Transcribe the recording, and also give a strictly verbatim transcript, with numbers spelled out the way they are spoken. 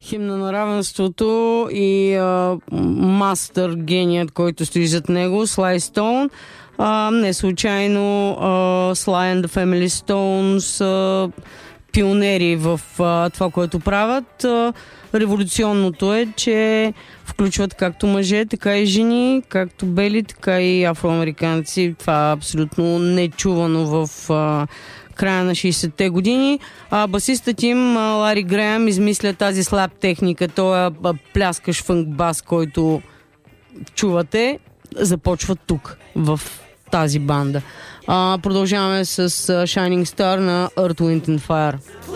Химна на равенството и а, мастър геният, който стои зад него, Sly Stone. А, не случайно а, Sly and the Family Stone са пионери в а, това, което правят. А, революционното е, че включват както мъже, така и жени, както бели, така и афроамериканци. Това е абсолютно нечувано в а, края на шейсетте години. А, басистът им, а, Лари Греъм, измисля тази слаб техника, този пляскаш фънк бас, който чувате, започва тук, в тази банда. А, продължаваме с uh, Shining Star на Earth, Wind and Fire.